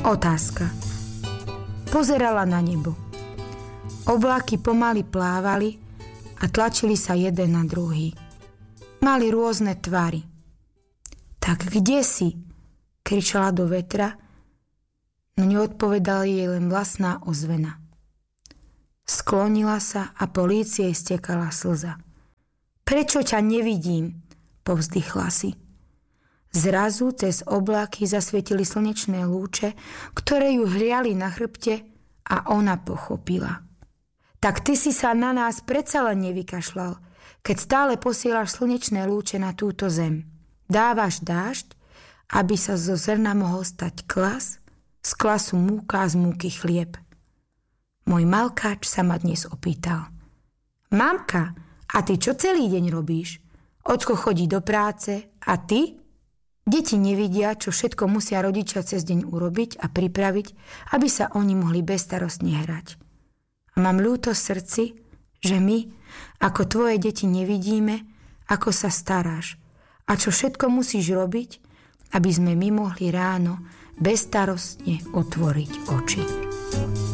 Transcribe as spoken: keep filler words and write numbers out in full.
Otázka. Pozerala na nebo. Oblaky pomaly plávali a tlačili sa jeden na druhý. Mali rôzne tvary. Tak kde si? Kričala do vetra, no neodpovedala jej len vlastná ozvena. Sklonila sa a po líci jej stekala slza. Prečo ťa nevidím? Povzdychla si. Zrazu cez oblaky zasvietili slnečné lúče, ktoré ju hriali na chrbte a ona pochopila. Tak ty si sa na nás predsa len nevykašľal, keď stále posielaš slnečné lúče na túto zem. Dávaš dážď, aby sa zo zrna mohol stať klas, z klasu múka, z múky chlieb. Môj malkáč sa ma dnes opýtal. Mamka, a ty čo celý deň robíš? Ocko chodí do práce a ty? Deti nevidia, čo všetko musia rodičia cez deň urobiť a pripraviť, aby sa oni mohli bezstarostne hrať. A mám ľúto v srdci, že my, ako tvoje deti, nevidíme, ako sa staráš a čo všetko musíš robiť, aby sme my mohli ráno bezstarostne otvoriť oči.